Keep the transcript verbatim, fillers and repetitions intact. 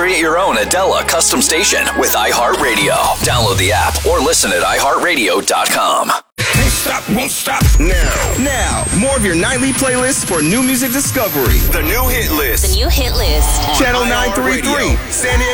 Create your own Adela custom station with iHeartRadio. Download the app or listen at i heart radio dot com. Won't stop, won't stop. Now, now, more of your nightly playlist for new music discovery. The new hit list. The new hit list. Channel nine three three, San Diego.